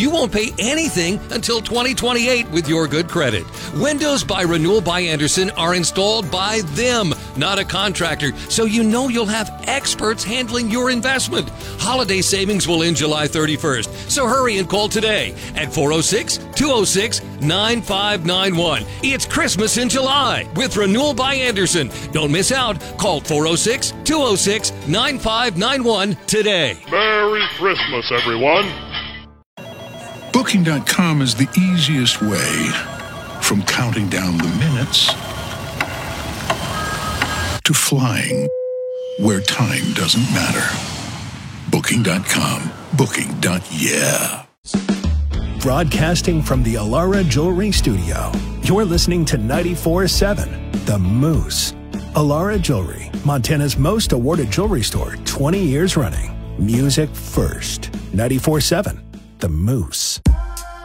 You won't pay anything until 2028 with your good credit. Windows by Renewal by Andersen are installed by them, not a contractor, so you know you'll have experts handling your investment. Holiday savings will end July 31st, so hurry and call today at 406-206-9591. It's Christmas in July with Renewal by Andersen. Don't miss out. Call 406-206-9591 today. Merry Christmas, everyone. Booking.com is the easiest way from counting down the minutes to flying where time doesn't matter. Booking.com. Booking.yeah. Broadcasting from the Alara Jewelry Studio, you're listening to 94.7 The Moose. Alara Jewelry, Montana's most awarded jewelry store, 20 years running. Music first. 94.7 The Moose.